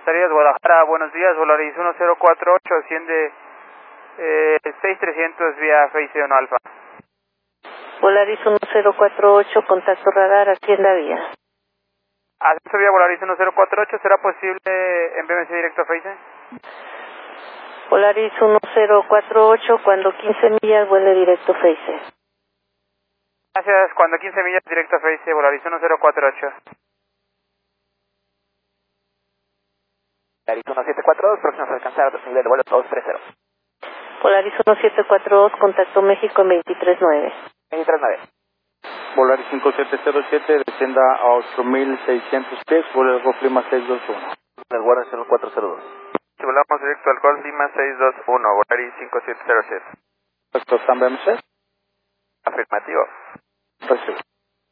Salidas Guadalajara, buenos días, Volaris 1048, asciende 6300 vía Face 1 Alfa. Volaris 1048, contacto radar, Hacienda Vía. Ascenso vía Volaris 1048, ¿será posible en BMC directo a Face? Volaris 1048, cuando 15 millas, vuele directo Face. Gracias, cuando 15 millas directo a Face, Volaris 1048. Volaris 1742, próximos a alcanzar nivel de vuelo 230. Volaris 1742, contacto México en 239. 239. Volaris 5707, descienda a 8600 pies, vuelo Golf Lima 621. El Warner 0402. Si volamos directo al Golf Lima 621, Volaris 5707. ¿Esto está en BMC? Afirmativo. Recibe.